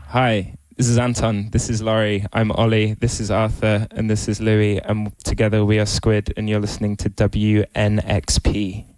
Hi, this is Anton, this is Laurie, I'm Ollie, this is Arthur, and this is Louis, and together we are Squid, and you're listening to WNXP.